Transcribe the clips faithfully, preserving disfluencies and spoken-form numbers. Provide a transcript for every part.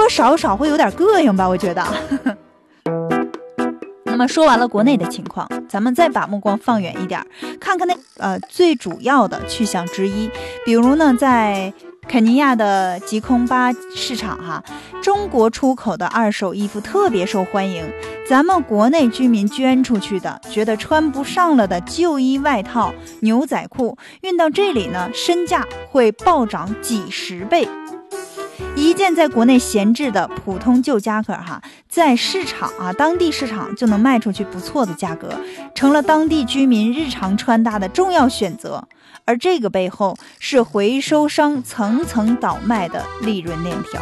多少少会有点膈应吧，我觉得。那么说完了国内的情况，咱们再把目光放远一点，看看那呃最主要的去向之一，比如呢，在肯尼亚的吉空巴市场哈，中国出口的二手衣服特别受欢迎。咱们国内居民捐出去的，觉得穿不上了的旧衣外套、牛仔裤，运到这里呢，身价会暴涨几十倍。一件在国内闲置的普通旧夹克哈，在市场啊，当地市场就能卖出去不错的价格，成了当地居民日常穿搭的重要选择。而这个背后是回收商层层倒卖的利润链条。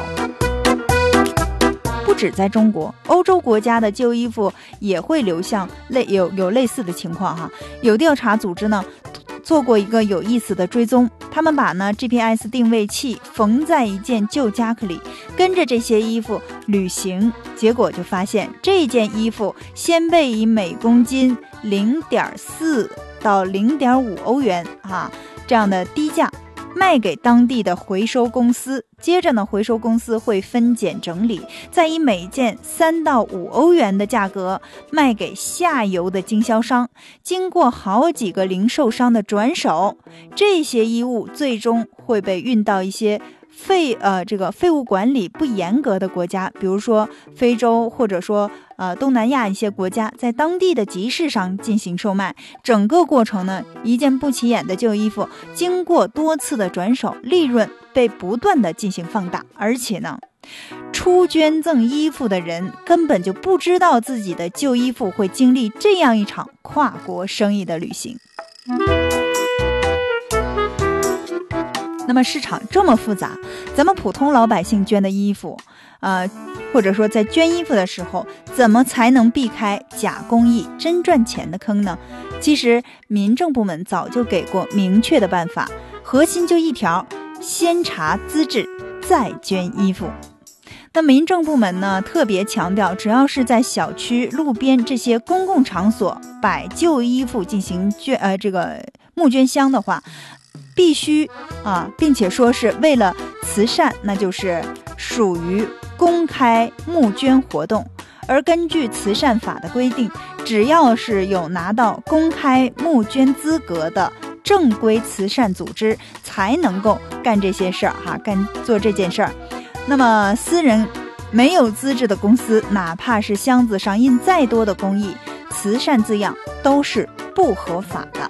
不止在中国，欧洲国家的旧衣服也会流向类有有类似的情况哈。有调查组织呢做过一个有意思的追踪，他们把呢 G P S 定位器缝在一件旧夹克里，跟着这些衣服旅行，结果就发现这件衣服先被以每公斤 零点四 到 零点五 欧元啊这样的低价卖给当地的回收公司，接着呢，回收公司会分拣整理，再以每件三到五欧元的价格卖给下游的经销商，经过好几个零售商的转手，这些衣物最终会被运到一些废呃这个废物管理不严格的国家，比如说非洲或者说呃东南亚一些国家，在当地的集市上进行售卖。整个过程呢，一件不起眼的旧衣服经过多次的转手，利润被不断的进行放大，而且呢，出捐赠衣服的人根本就不知道自己的旧衣服会经历这样一场跨国生意的旅行。那么市场这么复杂，咱们普通老百姓捐的衣服呃，或者说在捐衣服的时候，怎么才能避开假公益真赚钱的坑呢？其实民政部门早就给过明确的办法，核心就一条，先查资质再捐衣服。那民政部门呢特别强调，只要是在小区、路边这些公共场所摆旧衣服进行捐呃这个募捐箱的话，必须啊，并且说是为了慈善，那就是属于公开募捐活动。而根据慈善法的规定，只要是有拿到公开募捐资格的正规慈善组织，才能够干这些事儿哈，干做这件事儿。那么私人没有资质的公司，哪怕是箱子上印再多的公益、慈善字样，都是不合法的。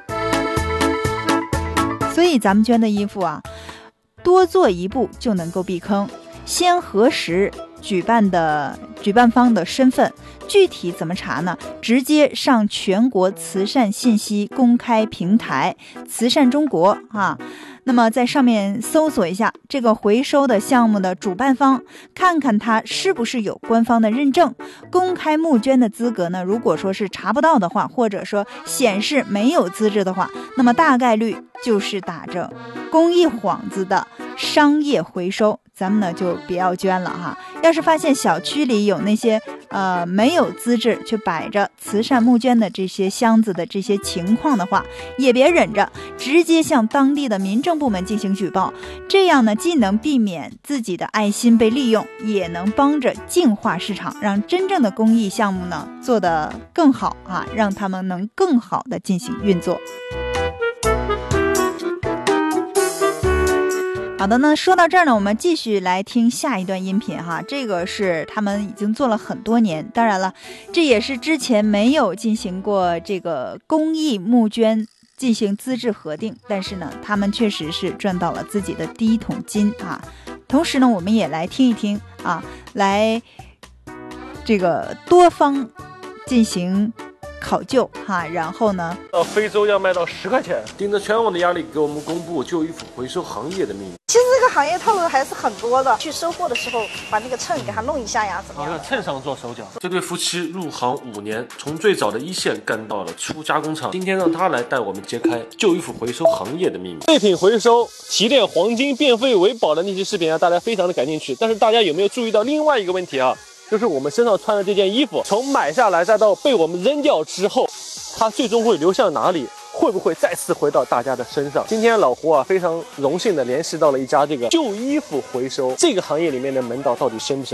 所以咱们捐的衣服啊，多做一步就能够避坑。先核实举办的举办方的身份，具体怎么查呢？直接上全国慈善信息公开平台慈善中国啊，那么在上面搜索一下这个回收的项目的主办方，看看他是不是有官方的认证。公开募捐的资格呢，如果说是查不到的话，或者说显示没有资质的话，那么大概率就是打着公益幌子的商业回收，咱们呢就别要捐了哈。要是发现小区里有那些呃没有资质却摆着慈善募捐的这些箱子的这些情况的话，也别忍着，直接向当地的民政部门进行举报。这样呢，既能避免自己的爱心被利用，也能帮着净化市场，让真正的公益项目呢做得更好啊，让他们能更好的进行运作。好的呢，说到这儿呢，我们继续来听下一段音频哈。这个是他们已经做了很多年，当然了，这也是之前没有进行过这个公益募捐进行资质核定，但是呢，他们确实是赚到了自己的第一桶金啊。同时呢，我们也来听一听啊，来这个多方进行考究哈，然后呢， 到非洲要卖到十块钱，顶着全网的压力给我们公布旧衣服回收行业的秘密。 其实这个行业套路还是很多的，去收货的时候把那个秤给它弄一下呀，怎么样？ 秤上做手脚。这对夫妻入行五年，从最早的一线干到了出加工厂。今天让他来带我们揭开旧衣服回收行业的秘密。废品回收提炼黄金变废为宝的那期视频啊，大家非常的感兴趣。但是大家有没有注意到另外一个问题啊？就是我们身上穿的这件衣服，从买下来再到被我们扔掉之后，它最终会流向哪里？会不会再次回到大家的身上？今天老胡啊，非常荣幸的联系到了一家这个旧衣服回收这个行业里面的门道到底深不深？